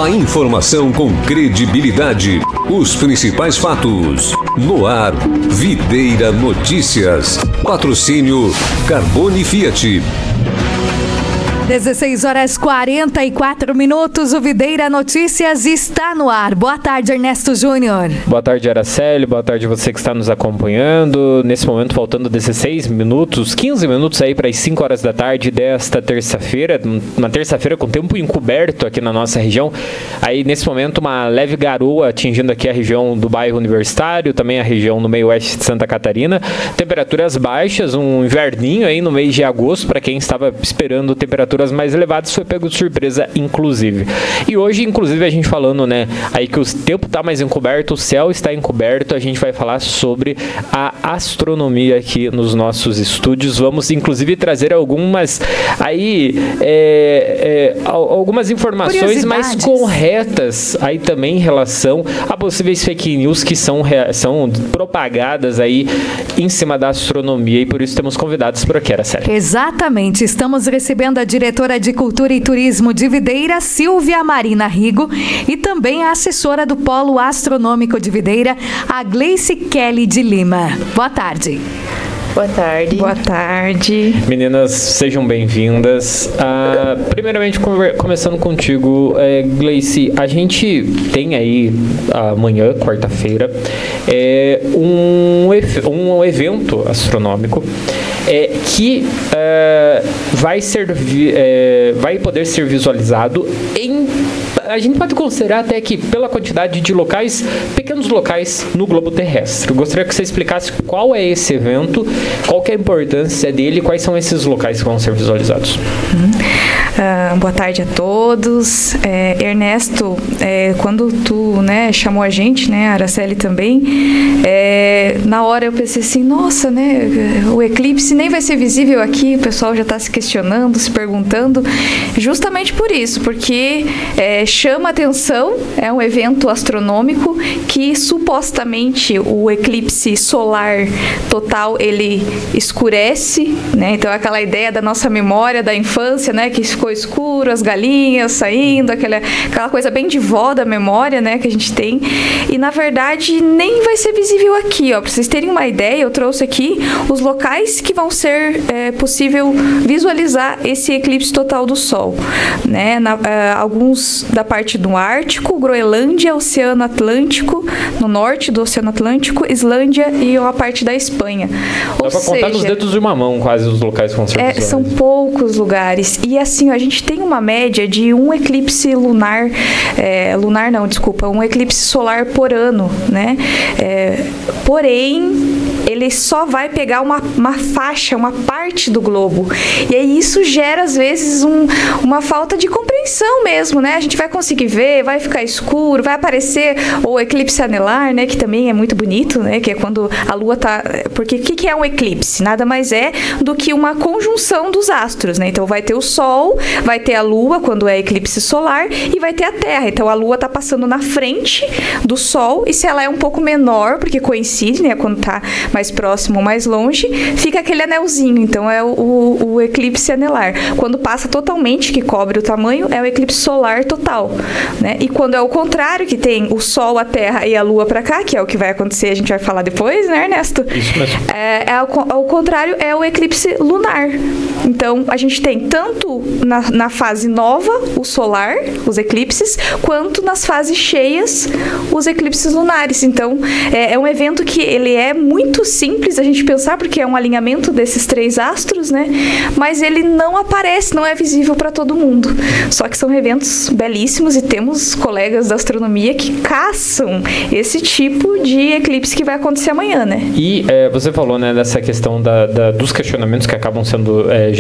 A informação com credibilidade. Os principais fatos. No ar, Videira Notícias. Patrocínio Carbone Fiat. 16h44, o Videira Notícias está no ar. Boa tarde, Ernesto Júnior. Boa tarde, Araceli. Boa tarde você que está nos acompanhando. Nesse momento, faltando 16 minutos, 15 minutos aí para as 5 horas da tarde desta terça-feira. Uma terça-feira com tempo encoberto aqui na nossa região. Aí, nesse momento, uma leve garoa atingindo aqui a região do bairro Universitário, também a região no meio oeste de Santa Catarina. Temperaturas baixas, um inverninho aí no mês de agosto, para quem estava esperando temperaturas mais elevadas, foi pego de surpresa, inclusive. E hoje, inclusive, a gente falando, né, aí que o tempo está mais encoberto, o céu está encoberto, a gente vai falar sobre a astronomia aqui nos nossos estúdios. Vamos, inclusive, trazer algumas aí, algumas informações mais corretas aí também em relação a possíveis fake news que são propagadas aí em cima da astronomia, e por isso temos convidados por aqui, Araceli. Exatamente, estamos recebendo a diretora de Cultura e Turismo de Videira, Silvia Marina Rigo, e também a assessora do Polo Astronômico de Videira, a Gleice Kelly de Lima. Boa tarde. Boa tarde. Boa tarde. Meninas, sejam bem-vindas. Primeiramente, começando contigo, Gleice, a gente tem aí amanhã, quarta-feira, um evento astronômico que vai poder ser visualizado a gente pode considerar até que pela quantidade de locais, pequenos locais no globo terrestre. Eu gostaria que você explicasse qual é esse evento, qual que é a importância dele e quais são esses locais que vão ser visualizados. Boa tarde a todos. Ernesto, quando tu chamou a gente, a Araceli também, na hora eu pensei assim, nossa, o eclipse nem vai ser visível aqui, o pessoal já está se questionando, se perguntando, justamente por isso, porque chama atenção, é um evento astronômico que supostamente o eclipse solar total, ele escurece, então aquela ideia da nossa memória da infância, que ficou escuro, as galinhas saindo, aquela coisa bem de vó da memória, que a gente tem, e na verdade nem vai ser visível aqui, para vocês terem uma ideia, eu trouxe aqui os locais que vão ser possível visualizar esse eclipse total do Sol, alguns da parte do Ártico, Groenlândia, Oceano Atlântico, no norte do Oceano Atlântico, Islândia e a parte da Espanha. Dá para contar nos dedos de uma mão quase os locais que vão ser visualizados. São poucos lugares, e assim, a gente tem uma média de um eclipse um eclipse solar por ano, porém, ele só vai pegar uma faixa, uma parte do globo, e aí isso gera às vezes uma falta de compreensão mesmo, a gente vai conseguir ver, vai ficar escuro, vai aparecer o eclipse anelar, que também é muito bonito, que é quando a Lua tá... Porque o que é um eclipse? Nada mais é do que uma conjunção dos astros, Então vai ter o Sol, vai ter a Lua quando é eclipse solar e vai ter a Terra. Então a Lua tá passando na frente do Sol, e se ela é um pouco menor, porque coincide, quando tá mais próximo ou mais longe, fica aquele anelzinho. Então é o eclipse anelar. Quando passa totalmente, que cobre o tamanho, é o eclipse solar total, E quando é o contrário, que tem o Sol, a Terra e a Lua para cá, que é o que vai acontecer, a gente vai falar depois, Ernesto? Isso mesmo. Ao contrário, é o eclipse lunar. Então, a gente tem tanto na fase nova, o solar, os eclipses, quanto nas fases cheias, os eclipses lunares. Então, é um evento que ele é muito simples a gente pensar, porque é um alinhamento desses três astros, Mas ele não aparece, não é visível para todo mundo. Só que são eventos belíssimos, e temos colegas da astronomia que caçam esse tipo de eclipse que vai acontecer amanhã, E você falou, dessa questão dos questionamentos que acabam sendo